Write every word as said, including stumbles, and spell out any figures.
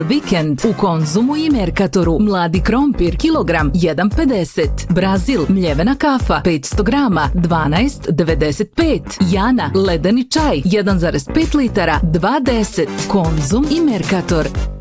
Vikend u Konzumu i Merkatoru. Mladi krompir kilogram jedan pedeset. Brazil mljevena kafa petsto grama dvanaest devedeset pet. Jana ledeni čaj jedan zarez pet litara dva deset. Konzum i Merkator.